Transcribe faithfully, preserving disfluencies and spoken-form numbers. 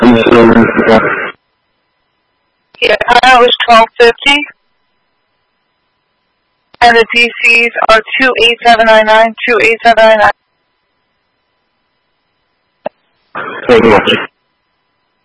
I'm just ordering for that. Yeah, timeout was twelve fifty. And the D Cs are two eight seven nine nine, two eight seven nine nine. Thank you.